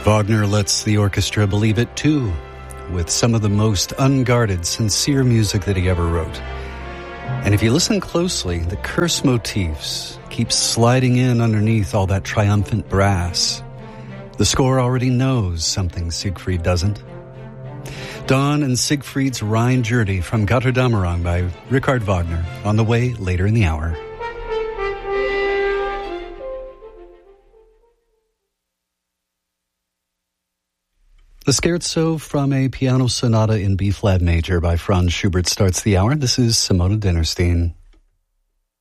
Wagner lets the orchestra believe it too, with some of the most unguarded, sincere music that he ever wrote. And if you listen closely, the curse motifs keep sliding in underneath all that triumphant brass. The score already knows something Siegfried doesn't. Dawn and Siegfried's Rhine Journey from Götterdämmerung by Richard Wagner, on the way later in the hour. The Scherzo from a Piano Sonata in B-flat major by Franz Schubert starts the hour. This is Simona Dinnerstein.